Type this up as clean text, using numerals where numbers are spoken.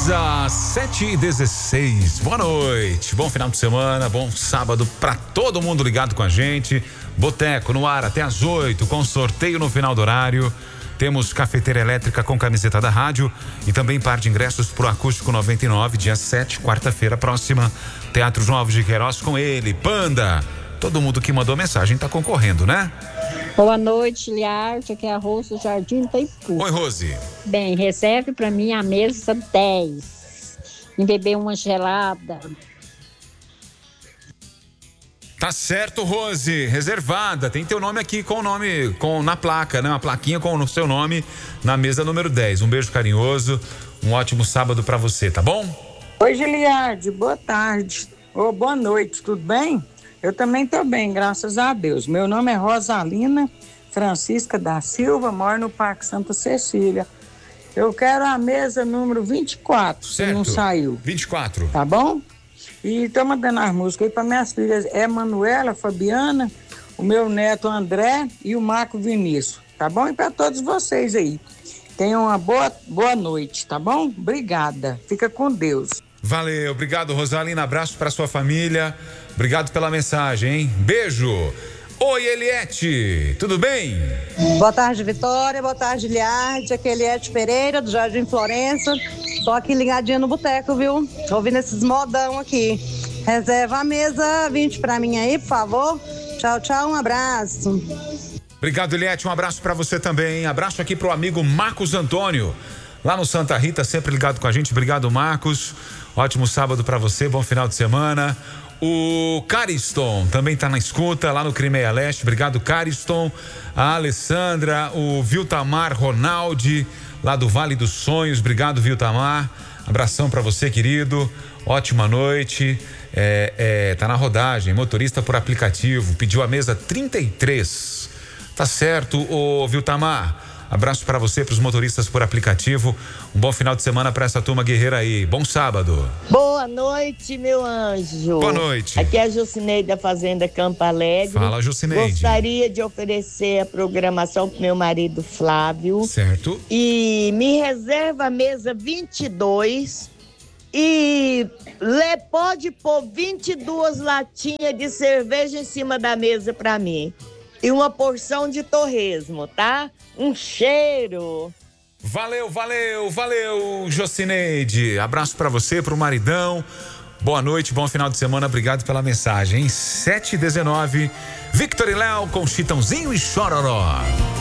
Beleza, 7h16, boa noite, bom final de semana, bom sábado pra todo mundo ligado com a gente. Boteco no ar até às 8, com sorteio no final do horário. Temos cafeteira elétrica com camiseta da rádio e também par de ingressos pro Acústico 99, dia 7, quarta-feira próxima. Teatro Novos de Queiroz com ele, Panda. Todo mundo que mandou mensagem tá concorrendo, né? Boa noite, Liarte, aqui é a Rose do Jardim Itaipu. Oi, Rose. Bem, reserve pra mim a mesa 10. E beber uma gelada. Tá certo, Rose, reservada. Tem teu nome aqui na placa, né? Uma plaquinha com o seu nome na mesa número 10. Um beijo carinhoso, um ótimo sábado pra você, tá bom? Oi, Giliardi, boa tarde. Ou boa noite, tudo bem? Eu também tô bem, graças a Deus. Meu nome é Rosalina Francisca da Silva, moro no Parque Santa Cecília. Eu quero a mesa número 24, certo. Se não saiu. 24. Tá bom? E tô mandando as músicas aí para minhas filhas, Emanuela, Fabiana, o meu neto André e o Marco Vinícius, tá bom? E para todos vocês aí. Tenham uma boa noite, tá bom? Obrigada. Fica com Deus. Valeu, obrigado, Rosalina. Abraço para sua família. Obrigado pela mensagem, hein? Beijo. Oi, Eliette, tudo bem? Boa tarde, Vitória. Boa tarde, Liarte. Aqui é Eliette Pereira, do Jardim Florença. Tô aqui ligadinha no boteco, viu? Tô ouvindo esses modão aqui. Reserva a mesa 20 pra mim aí, por favor. Tchau, tchau, um abraço. Obrigado, Eliette, um abraço pra você também. Abraço aqui pro amigo Marcos Antônio, lá no Santa Rita, sempre ligado com a gente. Obrigado, Marcos. Ótimo sábado pra você, bom final de semana. O Cariston também tá na escuta lá no Crimeia Leste. Obrigado, Cariston. A Alessandra, o Viltamar Ronaldi, lá do Vale dos Sonhos. Obrigado, Viltamar. Abração pra você, querido. Ótima noite. Tá na rodagem, motorista por aplicativo. Pediu a mesa 33. Tá certo, ô Viltamar. Abraço pra você, pros motoristas por aplicativo. Um bom final de semana pra essa turma guerreira aí. Bom sábado. Boa noite, meu anjo. Boa noite. Aqui é a Jucineide da Fazenda Campo Alegre. Fala, Jucineide. Gostaria de oferecer a programação pro meu marido Flávio. Certo. E me reserva a mesa 22 e pode pôr 22 latinhas de cerveja em cima da mesa pra mim. E uma porção de torresmo, tá? Um cheiro. Valeu, Jocineide. Abraço pra você, pro maridão. Boa noite, bom final de semana. Obrigado pela mensagem, hein? 7h19, Victor e Léo com Chitãozinho e Chororó.